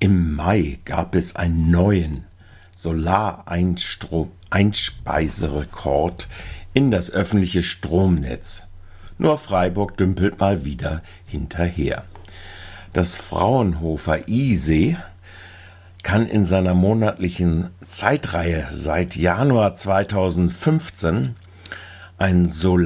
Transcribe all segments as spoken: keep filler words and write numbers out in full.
Im Mai gab es einen neuen Solareinspeiserekord in das öffentliche Stromnetz. Nur Freiburg dümpelt mal wieder hinterher. Das Fraunhofer I S E kann in seiner monatlichen Zeitreihe seit Januar zweitausendfünfzehn einen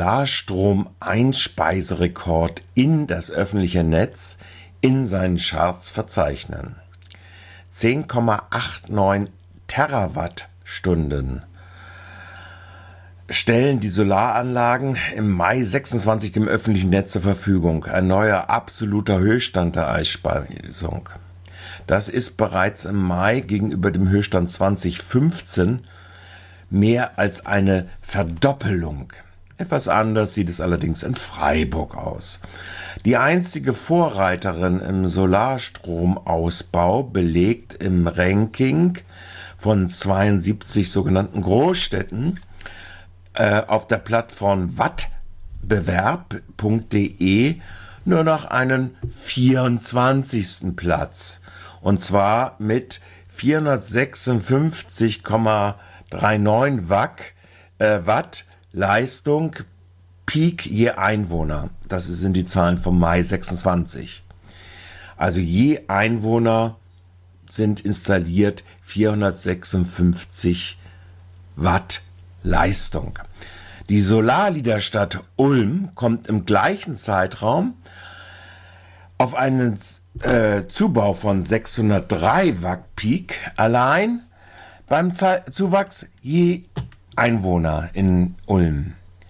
Solarstrom-Einspeiserekord in das öffentliche Netz in seinen Charts verzeichnen. zehn Komma neunundachtzig Terawattstunden stellen die Solaranlagen im Mai sechsundzwanzig dem öffentlichen Netz zur Verfügung. Ein neuer absoluter Höchststand der Einspeisung. Das ist bereits im Mai gegenüber dem Höchststand zweitausendfünfzehn mehr als eine Verdoppelung. Etwas anders sieht es allerdings in Freiburg aus. Die einstige Vorreiterin im Solarstromausbau belegt im Ranking von zweiundsiebzig sogenannten Großstädten äh, auf der Plattform wattbewerb punkt de nur noch einen vierundzwanzigsten Platz. Und zwar mit vierhundertsechsundfünfzig Komma neununddreißig Watt, äh, Watt Leistung Peak je Einwohner. Das sind die Zahlen vom Mai sechsundzwanzig. Also je Einwohner sind installiert vierhundertsechsundfünfzig Watt Leistung. Die Solarleaderstadt Ulm kommt im gleichen Zeitraum auf einen äh, Zubau von sechshundertdrei Watt Peak allein beim Ze- Zuwachs je Einwohner in Ulm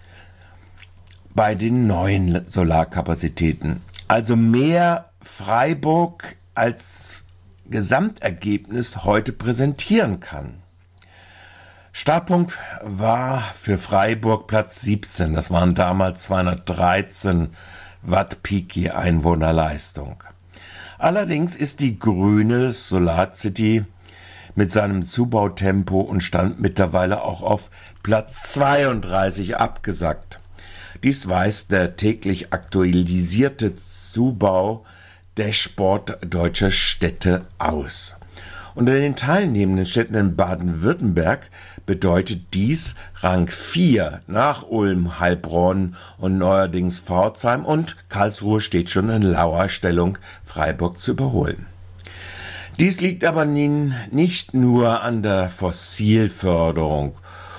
bei den neuen Solarkapazitäten. Also mehr Freiburg als Gesamtergebnis heute präsentieren kann. Startpunkt war für Freiburg Platz siebzehn. Das waren damals zweihundertdreizehn Watt Peak je Einwohnerleistung. Allerdings ist die grüne SolarCity mit seinem Zubautempo und Stand mittlerweile auch auf Platz zweiunddreißig abgesackt. Dies weist der täglich aktualisierte Zubau-Dashboard deutscher Städte aus. Unter den teilnehmenden Städten in Baden-Württemberg bedeutet dies Rang vier nach Ulm, Heilbronn und neuerdings Pforzheim, und Karlsruhe steht schon in lauer Stellung, Freiburg zu überholen. Dies liegt aber nicht nur an der Fossilförderung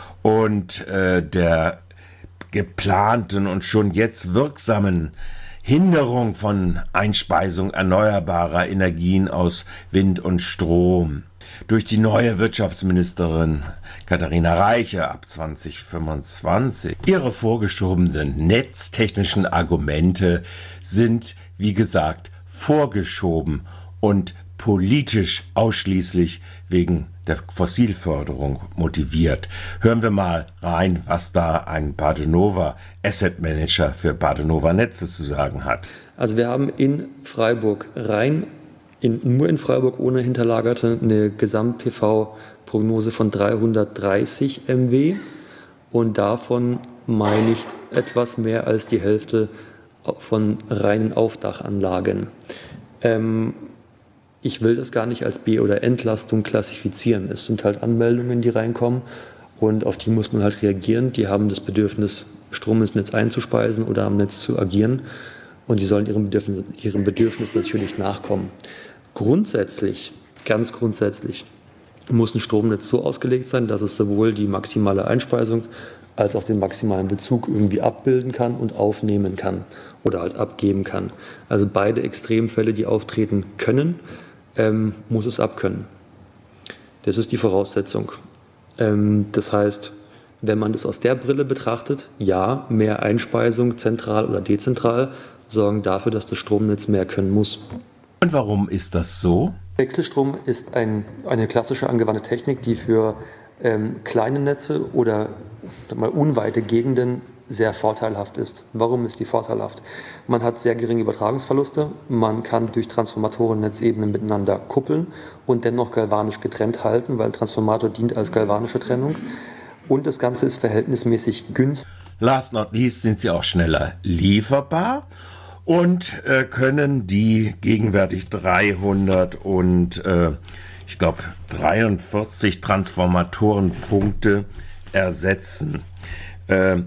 und äh, der geplanten und schon jetzt wirksamen Hinderung von Einspeisung erneuerbarer Energien aus Wind und Strom durch die neue Wirtschaftsministerin Katharina Reiche ab zweitausendfünfundzwanzig. Ihre vorgeschobenen netztechnischen Argumente sind, wie gesagt, vorgeschoben und politisch ausschließlich wegen der Fossilförderung motiviert. Hören wir mal rein, was da ein Badenova Asset Manager für Badenova Netze zu sagen hat. Also wir haben in Freiburg rein, in, nur in Freiburg ohne Hinterlagerte, eine Gesamt-P V-Prognose von dreihundertdreißig Megawatt und davon meine ich etwas mehr als die Hälfte von reinen Aufdachanlagen. Ähm, Ich will das gar nicht als B- oder Entlastung klassifizieren. Es sind halt Anmeldungen, die reinkommen, und auf die muss man halt reagieren. Die haben das Bedürfnis, Strom ins Netz einzuspeisen oder am Netz zu agieren, und die sollen ihrem Bedürfnis, ihrem Bedürfnis natürlich nachkommen. Grundsätzlich, ganz grundsätzlich, muss ein Stromnetz so ausgelegt sein, dass es sowohl die maximale Einspeisung als auch den maximalen Bezug irgendwie abbilden kann und aufnehmen kann oder halt abgeben kann. Also beide Extremfälle, die auftreten können, ähm, muss es abkönnen. Das ist die Voraussetzung. Ähm, das heißt, wenn man das aus der Brille betrachtet, ja, mehr Einspeisung, zentral oder dezentral, sorgen dafür, dass das Stromnetz mehr können muss. Und warum ist das so? Wechselstrom ist ein, eine klassische angewandte Technik, die für ähm, kleine Netze oder mal unweite Gegenden sehr vorteilhaft ist. Warum ist die vorteilhaft? Man hat sehr geringe Übertragungsverluste, man kann durch Transformatoren Netzebenen miteinander kuppeln und dennoch galvanisch getrennt halten, weil Transformator dient als galvanische Trennung, und das Ganze ist verhältnismäßig günstig. Last not least sind sie auch schneller lieferbar und äh, können die gegenwärtig dreihundert und äh, ich glaube dreiundvierzig Transformatorenpunkte ersetzen. Äh,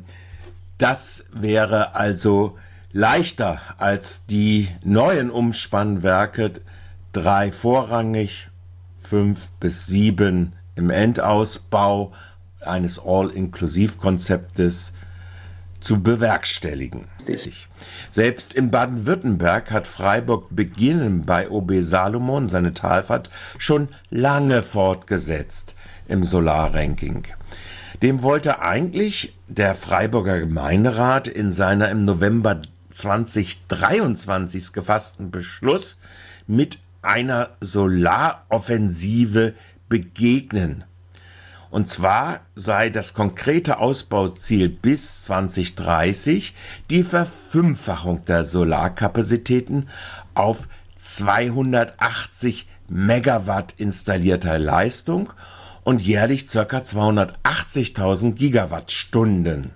das wäre also leichter als die neuen Umspannwerke, drei vorrangig, fünf bis sieben im Endausbau eines All-Inklusiv-Konzeptes zu bewerkstelligen. Selbst in Baden-Württemberg hat Freiburg beginnend bei O B Salomon seine Talfahrt schon lange fortgesetzt im Solarranking. Dem wollte eigentlich der Freiburger Gemeinderat in seiner im November zweitausenddreiundzwanzig gefassten Beschluss mit einer Solaroffensive begegnen. Und zwar sei das konkrete Ausbauziel bis zwanzig dreißig die Verfünffachung der Solarkapazitäten auf zweihundertachtzig Megawatt installierter Leistung und jährlich ca. zweihundertachtzigtausend Gigawattstunden.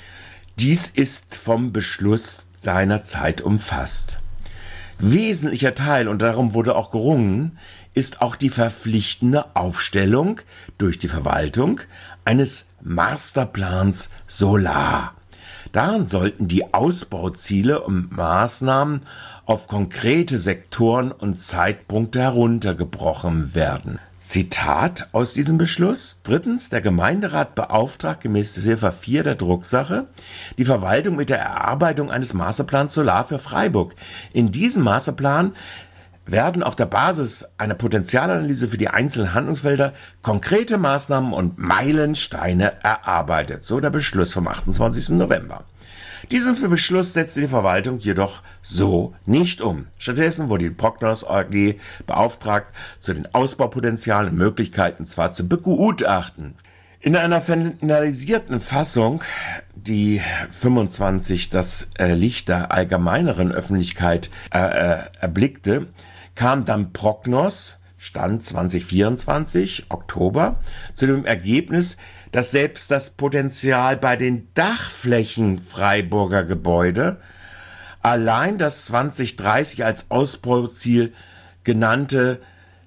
Dies ist vom Beschluss seinerzeit umfasst. Wesentlicher Teil, und darum wurde auch gerungen, ist auch die verpflichtende Aufstellung durch die Verwaltung eines Masterplans Solar. Darin sollten die Ausbauziele und Maßnahmen auf konkrete Sektoren und Zeitpunkte heruntergebrochen werden. Zitat aus diesem Beschluss. Drittens, der Gemeinderat beauftragt gemäß Ziffer vier der Drucksache die Verwaltung mit der Erarbeitung eines Masterplans Solar für Freiburg. In diesem Masterplan werden auf der Basis einer Potenzialanalyse für die einzelnen Handlungsfelder konkrete Maßnahmen und Meilensteine erarbeitet. So der Beschluss vom achtundzwanzigsten November. Diesen Beschluss setzte die Verwaltung jedoch so nicht um. Stattdessen wurde die Prognos A G beauftragt, zu den Ausbaupotenzialen und Möglichkeiten zwar zu begutachten. In einer finalisierten Fassung, die fünfundzwanzig das äh, Licht der allgemeineren Öffentlichkeit äh, äh, erblickte, kam dann Prognos, Stand zwanzig vierundzwanzig, Oktober, zu dem Ergebnis, dass selbst das Potenzial bei den Dachflächen Freiburger Gebäude allein das zwanzig dreißig als Ausbauziel genannte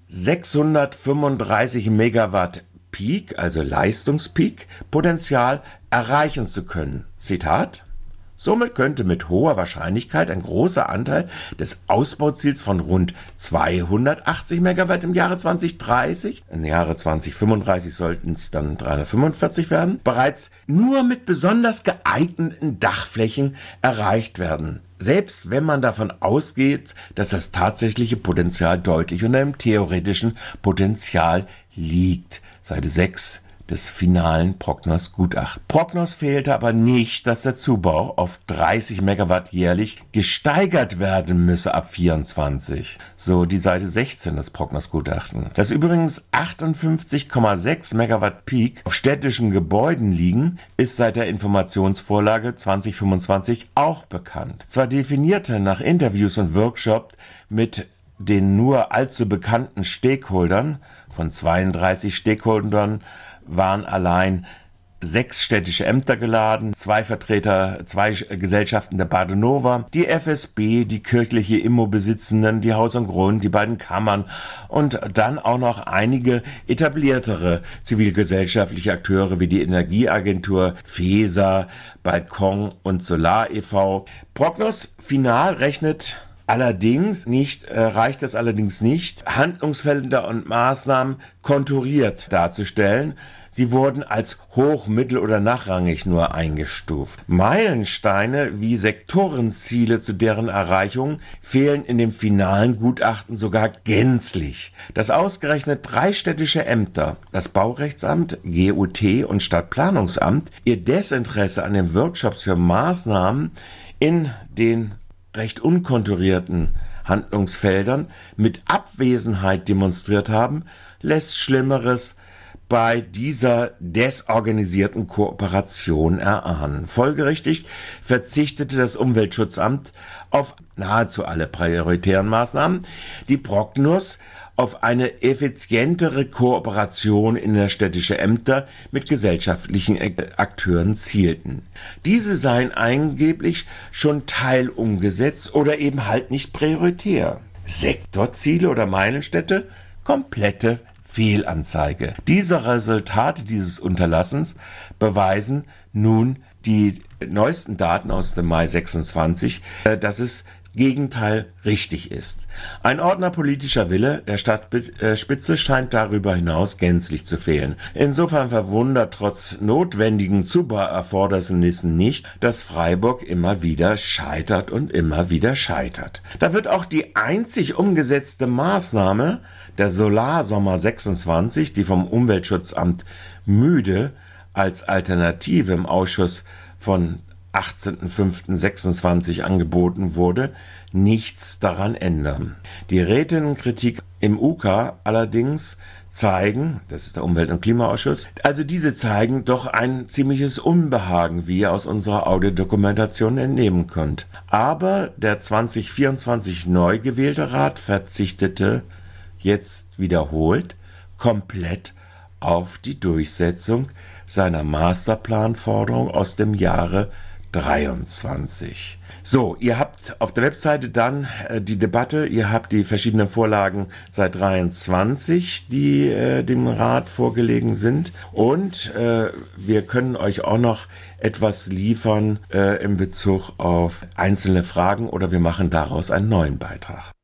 sechshundertfünfunddreißig Megawatt Peak, also Leistungspeak, Potenzial erreichen zu können. Zitat: Somit könnte mit hoher Wahrscheinlichkeit ein großer Anteil des Ausbauziels von rund zweihundertachtzig Megawatt im Jahre zwanzig dreißig, im Jahre zwanzig fünfunddreißig sollten es dann dreihundertfünfundvierzig werden, bereits nur mit besonders geeigneten Dachflächen erreicht werden. Selbst wenn man davon ausgeht, dass das tatsächliche Potenzial deutlich unter dem theoretischen Potenzial liegt. Seite sechs des finalen Prognos-Gutachtens. Prognos fehlte aber nicht, dass der Zubau auf dreißig Megawatt jährlich gesteigert werden müsse ab vierundzwanzig. So die Seite sechzehn des Prognos-Gutachtens. Dass übrigens achtundfünfzig Komma sechs Megawatt Peak auf städtischen Gebäuden liegen, ist seit der Informationsvorlage zwanzig fünfundzwanzig auch bekannt. Zwar definierte nach Interviews und Workshops mit den nur allzu bekannten Stakeholdern, von zweiunddreißig Stakeholdern waren allein sechs städtische Ämter geladen, zwei Vertreter, zwei Gesellschaften der Badenova, die F S B, die kirchliche Immobesitzenden, die Haus und Grund, die beiden Kammern und dann auch noch einige etabliertere zivilgesellschaftliche Akteure wie die Energieagentur, FESA, Balkon und Solar e V. Prognos Final rechnet Allerdings nicht, äh, reicht es allerdings nicht, Handlungsfelder und Maßnahmen konturiert darzustellen. Sie wurden als hoch-, mittel- oder nachrangig nur eingestuft. Meilensteine wie Sektorenziele zu deren Erreichung fehlen in dem finalen Gutachten sogar gänzlich. Dass ausgerechnet drei städtische Ämter, das Baurechtsamt, G U T und Stadtplanungsamt, ihr Desinteresse an den Workshops für Maßnahmen in den recht unkonturierten Handlungsfeldern mit Abwesenheit demonstriert haben, lässt Schlimmeres bei dieser desorganisierten Kooperation erahnen. Folgerichtig verzichtete das Umweltschutzamt auf nahezu alle prioritären Maßnahmen, die Prognus auf eine effizientere Kooperation innerstädtischer Ämter mit gesellschaftlichen Akteuren zielten. Diese seien angeblich schon teilumgesetzt oder eben halt nicht prioritär. Sektorziele oder Meilenstädte? Komplette Fehlanzeige. Diese Resultate dieses Unterlassens beweisen nun die neuesten Daten aus dem Mai sechsundzwanzig, dass es Gegenteil richtig ist. Ein ordnerpolitischer Wille der Stadtspitze scheint darüber hinaus gänzlich zu fehlen. Insofern verwundert trotz notwendigen Zubauerfordernissen nicht, dass Freiburg immer wieder scheitert und immer wieder scheitert. Da wird auch die einzig umgesetzte Maßnahme, der Solarsommer sechsundzwanzig, die vom Umweltschutzamt müde als Alternative im Ausschuss von achtzehnten fünften sechsundzwanzig angeboten wurde, nichts daran ändern. Die Rätinnenkritik im U K allerdings zeigen, das ist der Umwelt- und Klimaausschuss, also diese zeigen doch ein ziemliches Unbehagen, wie ihr aus unserer Audiodokumentation entnehmen könnt. Aber der zwanzig vierundzwanzig neu gewählte Rat verzichtete jetzt wiederholt komplett auf die Durchsetzung seiner Masterplanforderung aus dem Jahre dreiundzwanzig. So, ihr habt auf der Webseite dann äh, die Debatte, ihr habt die verschiedenen Vorlagen seit dreiundzwanzig, die äh, dem Rat vorgelegen sind, und äh, wir können euch auch noch etwas liefern äh, in Bezug auf einzelne Fragen, oder wir machen daraus einen neuen Beitrag.